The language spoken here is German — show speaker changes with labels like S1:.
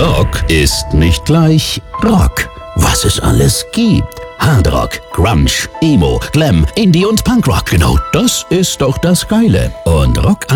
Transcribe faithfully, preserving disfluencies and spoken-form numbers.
S1: Rock ist nicht gleich Rock. Was es alles gibt. Hardrock, Grunge, Emo, Glam, Indie und Punkrock. Genau das ist doch das Geile. Und Rock